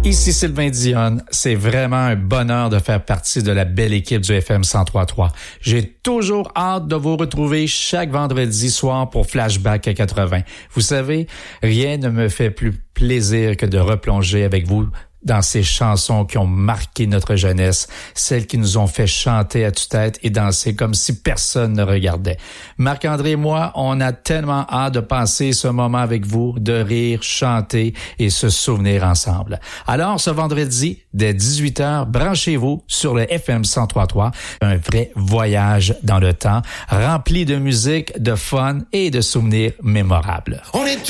Ici Sylvain Dionne, c'est vraiment un bonheur de faire partie de la belle équipe du FM 103.3. J'ai toujours hâte de vous retrouver chaque vendredi soir pour Flashback à 80. Vous savez, rien ne me fait plus plaisir que de replonger avec vous dans ces chansons qui ont marqué notre jeunesse, celles qui nous ont fait chanter à tue-tête et danser comme si personne ne regardait. Marc-André et moi, on a tellement hâte de passer ce moment avec vous, de rire, chanter et se souvenir ensemble. Alors, ce vendredi, dès 18h, branchez-vous sur le FM 103.3, un vrai voyage dans le temps, rempli de musique, de fun et de souvenirs mémorables.